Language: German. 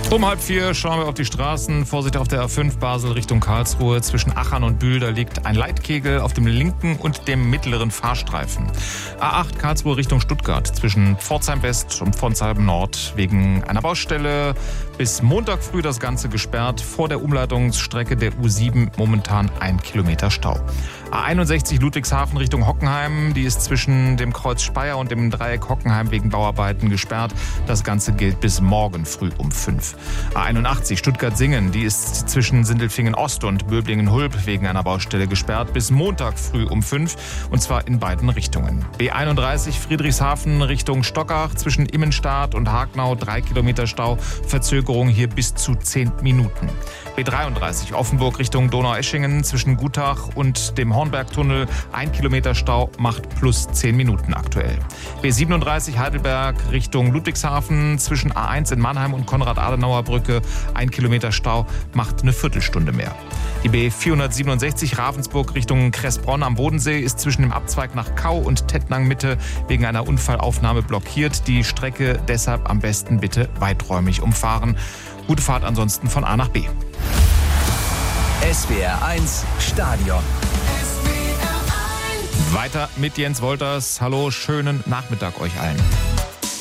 Um 3:30 schauen wir auf die Straßen. Vorsicht auf der A5 Basel Richtung Karlsruhe. Zwischen Achern und Bühl, da liegt ein Leitkegel auf dem linken und dem mittleren Fahrstreifen. A8 Karlsruhe Richtung Stuttgart. Zwischen Pforzheim West und Pforzheim Nord wegen einer Baustelle. Bis Montag früh das Ganze gesperrt. Vor der Umleitungsstrecke der U7 momentan 1 Kilometer Stau. A61 Ludwigshafen Richtung Hockenheim. Die ist zwischen dem Kreuz Speyer und dem Dreieck Hockenheim wegen Bauarbeiten gesperrt. Das Ganze gilt bis morgen früh um 5. A81 Stuttgart-Singen. Die ist zwischen Sindelfingen Ost und Böblingen-Hulb wegen einer Baustelle gesperrt. Bis Montag früh um 5. Und zwar in beiden Richtungen. B31 Friedrichshafen Richtung Stockach. Zwischen Immenstadt und Hagnau 3 Kilometer Stau. Verzögerung hier bis zu 10 Minuten. B33 Offenburg Richtung Donaueschingen. Zwischen Gutach und dem Hornbergtunnel 1 Kilometer Stau macht plus 10 Minuten aktuell. B37 Heidelberg Richtung Ludwigshafen zwischen A1 in Mannheim und Konrad-Adenauer-Brücke 1 Kilometer Stau macht eine Viertelstunde mehr. Die B467 Ravensburg Richtung Kressbronn am Bodensee ist zwischen dem Abzweig nach Kau und Tettnang Mitte wegen einer Unfallaufnahme blockiert. Die Strecke deshalb am besten bitte weiträumig umfahren. Gute Fahrt ansonsten von A nach B. SWR 1 Stadion. Weiter mit Jens Wolters. Hallo, schönen Nachmittag euch allen.